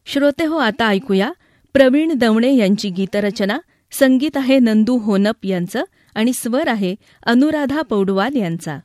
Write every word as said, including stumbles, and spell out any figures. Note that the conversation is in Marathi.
श्रोते हो, आता ऐकूया प्रवीण दवणे यांची गीतरचना. संगीत आहे नंदू होनप यांचं आणि स्वर आहे अनुराधा पौडवाल यांचा.